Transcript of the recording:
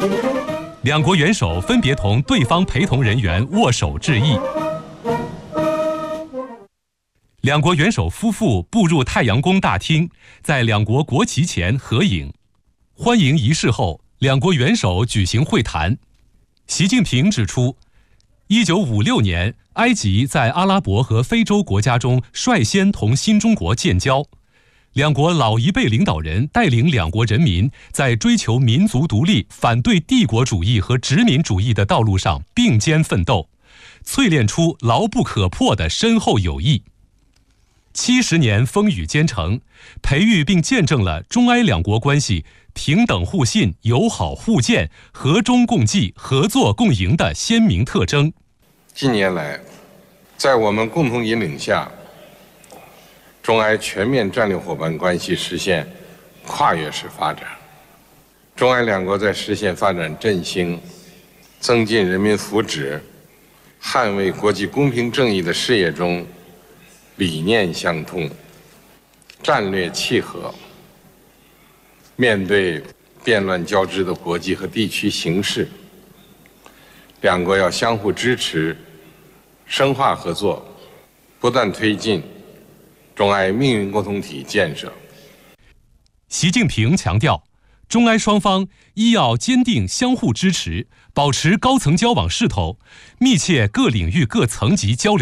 两国元首分别同对方陪同人员握手致意。两国元首夫妇步入太阳宫大厅，在两国国旗前合影。欢迎仪式后，两国元首举行会谈。习近平指出，1956年，埃及在阿拉伯和非洲国家中率先同新中国建交。两国老一辈领导人带领两国人民在追求民族独立、反对帝国主义和殖民主义的道路上并肩奋斗，淬炼出牢不可破的深厚友谊。70年风雨兼程，培育并见证了中埃两国关系平等互信、友好互鉴、和衷共济、合作共赢的鲜明特征。 近年来，在我们共同引领下，中埃全面战略伙伴关系实现跨越式发展。中埃两国在实现发展振兴、增进人民福祉、捍卫国际公平正义的事业中，理念相通，战略契合。面对变乱交织的国际和地区形势，两国要相互支持，深化合作，不断推进中埃命运共同体建设。 习近平强调，中埃双方一要坚定相互支持，保持高层交往势头，密切各领域各层级交流。